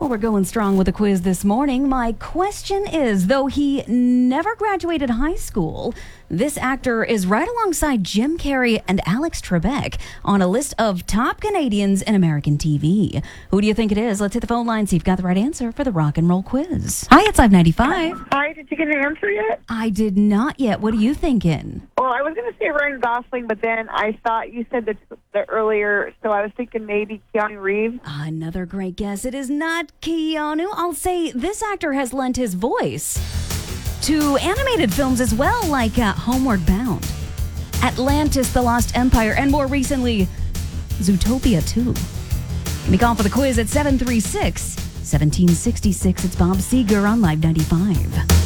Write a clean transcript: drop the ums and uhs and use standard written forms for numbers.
Well, we're going strong with the quiz this morning. My question is, though he never graduated high school, this actor is right alongside Jim Carrey and Alex Trebek on a list of top Canadians in American TV. Who do you think it is? Let's hit the phone line, see if you've got the right answer for the rock and roll quiz. Hi, it's Live 95. Hi, did you get an answer yet? I did not yet. What are you thinking? Well, I was going to say Ryan Gosling, but then I thought you said the earlier, so I was thinking maybe Keanu Reeves. Another great guess. It is not Keanu. I'll say this actor has lent his voice to animated films as well, like Homeward Bound, Atlantis, The Lost Empire, and more recently, Zootopia 2. Give me a call for the quiz at 736-1766. It's Bob Seger on Live 95.